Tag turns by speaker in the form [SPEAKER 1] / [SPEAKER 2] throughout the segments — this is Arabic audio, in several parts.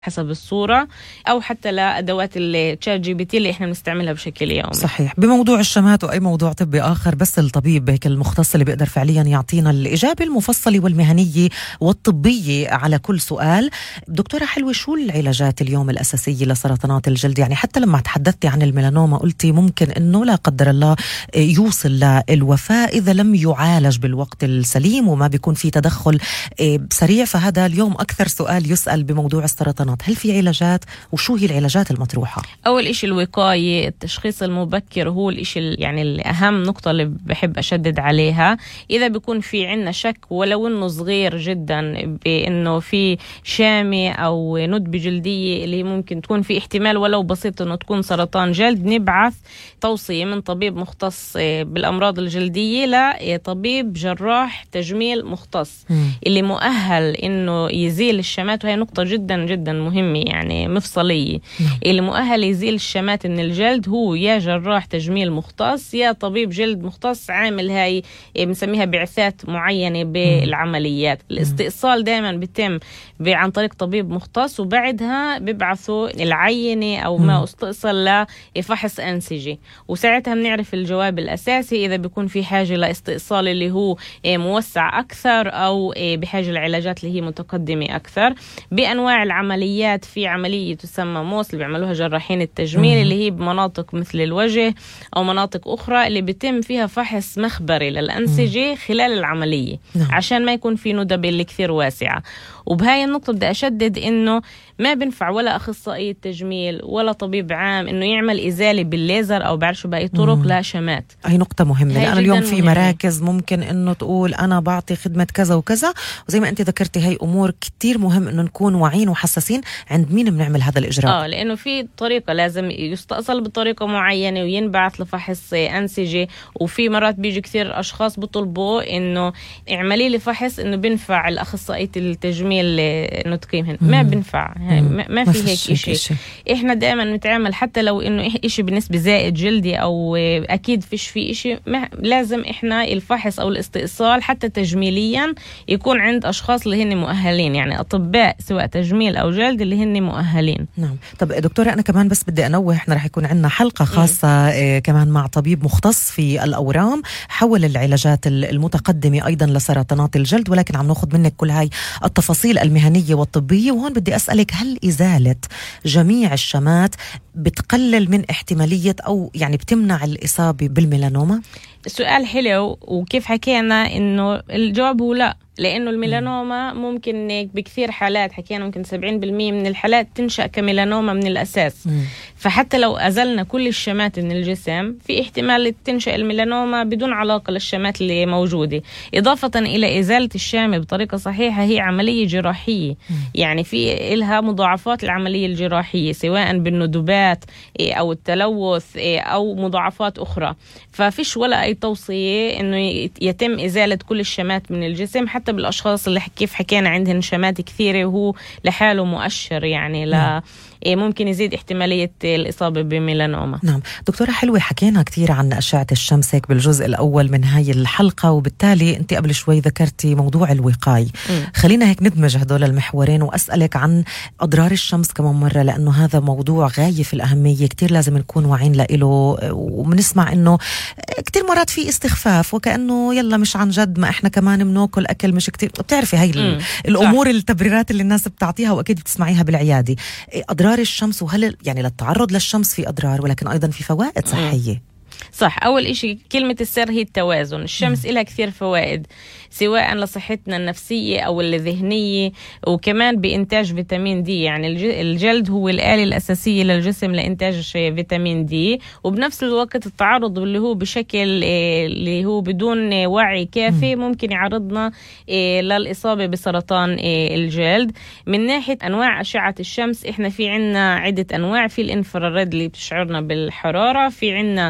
[SPEAKER 1] حسب الصورة، أو حتى لأدوات الشات جي بي تي اللي إحنا بنستعملها بشكل يومي.
[SPEAKER 2] صحيح. بموضوع الشمات وأي موضوع طبي آخر، بس الطبيب هيك المختص اللي بيقدر فعليا يعطينا الإجابة المفصلة والمهنية والطبية على كل سؤال. دكتورة حلوة، شو العلاجات اليوم الأساسية لسرطانات الجلد؟ يعني حتى لما تحدثتي عن الميلانوما قلتي ممكن إنه لا قدر الله يوصل للوفاة إذا لم يعالج بالوقت السليم وما بيكون في تدخل سريع، فهذا اليوم أكثر سؤال يسأل بموضوع السرطانات. هل في علاجات؟ وشو هي العلاجات المطروحة؟
[SPEAKER 1] أول إشي الوقاية، التشخيص المبكر هو الإشي يعني الأهم نقطة اللي بحب أشدد عليها. إذا بيكون في عنا شك ولو إنه صغير جدا بإنه في شامة أو ندبة جلدية اللي ممكن تكون في احتمال ولو بسيط إنه تكون سرطان جلد، نبعث توصية من طبيب مختص بالأمراض الجلدية لطبيب جراح تجميل مختص اللي مؤهل إنه يزيل الشمات. وهي نقطة جدا جدا مهمة يعني مفصلية. اللي مؤهل يزيل الشمات من الجلد هو يا جراح تجميل مختص يا طبيب جلد مختص عامل هاي بنسميها بعثات معينة بالعمليات. الاستئصال دائما بيتم عن طريق طبيب مختص، وبعدها بيبعثوا العينة أو ما استئصل لفحص أنسجي، وساعتها بنعرف الجواب الأساسي إذا بيكون في حاجة لاستئصال اللي هو موسع أكثر أو بحاجة لعلاجات اللي هي متقدمة أكثر. بأنواع العمليات في عملية تسمى موس اللي بيعملوها جراحين التجميل اللي هي بمناطق مثل الوجه أو مناطق أخرى اللي بيتم فيها فحص مخبري للأنسجة خلال العملية عشان ما يكون في ندبة اللي كثير واسعة. وبهاي النقطة بدي أشدد إنه ما بنفع ولا أخصائي تجميل ولا طبيب عام إنه يعمل إزالة بالليزر أو بعرف بأي طرق لا شمات.
[SPEAKER 2] هي نقطة مهمة، لأن اليوم في مراكز ممكن إنه تقول أنا بعطي خدمة كذا وكذا، وزي ما أنت ذكرتي هاي أمور كتير مهم إنه نكون واعين وحساسين عند مين بنعمل هذا الإجراء.
[SPEAKER 1] لأنه في طريقة لازم يستأصل بطريقة معينة وينبعث لفحص أنسجة، وفي مرات بيجي كثير أشخاص بطلبوا إنه اعملي لي فحص إنه بنفع الأخصائية التجميل إنه تقيمهن. ما بنفع، ما في هيك إشي. إحنا دائما نتعامل حتى لو إنه إشي بالنسبة زائد جلدي أو أكيد فيش في إشي، لازم إحنا الفحص أو الاستئصال حتى تجميليا يكون عند أشخاص اللي هن مؤهلين، يعني أطباء سواء تجميل أو جلد اللي هن مؤهلين.
[SPEAKER 2] نعم. طب دكتورة أنا كمان بس بدي أنوه، إحنا رح يكون عندنا حلقة خاصة كمان مع طبيب مختص في الأورام حول العلاجات المتقدمة أيضا لسرطانات الجلد، ولكن عم ناخذ منك كل هاي التفاصيل المهنية والطبية. وهون بدي أسألك، هل إزالة جميع الشمات بتقلل من احتمالية أو يعني بتمنع الإصابة بالميلانوما؟
[SPEAKER 1] سؤال حلو، وكيف حكينا إنه الجواب هو لا، لأنه الميلانوما ممكن بكثير حالات حكينا ممكن 70% من الحالات تنشأ كميلانوما من الأساس. فحتى لو أزلنا كل الشمات من الجسم في احتمال تنشأ الميلانوما بدون علاقة للشمات اللي موجودة. إضافة إلى إزالة الشامة بطريقة صحيحة هي عملية جراحية، يعني في إلها مضاعفات العملية الجراحية سواء بالندبات أو التلوث أو مضاعفات أخرى. ففيش ولا أي توصية إنه يتم إزالة كل الشمات من الجسم، حتى بالأشخاص اللي كيف حكينا عندهم شمات كثيرة وهو لحاله مؤشر يعني ممكن يزيد احتمالية الإصابة بميلانوما.
[SPEAKER 2] نعم. دكتورة حلوة، حكينا كتير عن أشعة الشمس هيك بالجزء الأول من هاي الحلقة، وبالتالي أنت قبل شوي ذكرتي موضوع الوقاية. خلينا هيك ندمج هدول المحورين وأسألك عن أضرار الشمس كمان مرة، لأنه هذا موضوع غاية في الأهمية، كتير لازم نكون واعين له. وبنسمع إنه كتير مرات في استخفاف وكأنه يلا مش عن جد، ما إحنا كمان بناكل أكل مش كتير، بتعرفي هاي الأمور التبريرات اللي الناس بتعطيها وأكيد بتسمعيها بالعيادة. أضرار الشمس، وهل يعني للتعرض للشمس في أضرار ولكن أيضا في فوائد صحية؟
[SPEAKER 1] صح. أول إشي كلمة السر هي التوازن. الشمس إلها كثير فوائد سواء لصحتنا النفسية أو الذهنية، وكمان بإنتاج فيتامين دي. يعني الجلد هو الآلة الأساسية للجسم لإنتاج فيتامين دي، وبنفس الوقت التعرض اللي هو بشكل اللي هو بدون وعي كافي ممكن يعرضنا للإصابة بسرطان الجلد. من ناحية أنواع أشعة الشمس، إحنا في عنا عدة أنواع. في الإنفراريد اللي بتشعرنا بالحرارة، في عنا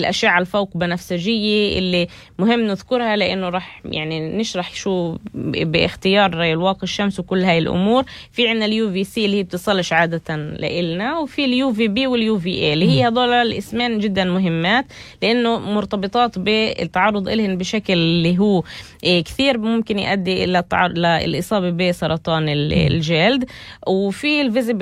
[SPEAKER 1] الأشعة الفوق بنفسجية اللي مهم نذكرها لأنه رح يعني نشرح شو باختيار الواقي الشمس وكل هاي الأمور. في عنا اليو في سي اللي هي بتصلش عادة لإلنا، وفي اليو في بي واليو في اي اللي هي هذول الاسمين جدا مهمات لأنه مرتبطات بالتعرض إلهن بشكل اللي هو كثير ممكن يؤدي إلى الإصابة بسرطان الجلد. وفي الفيزيبل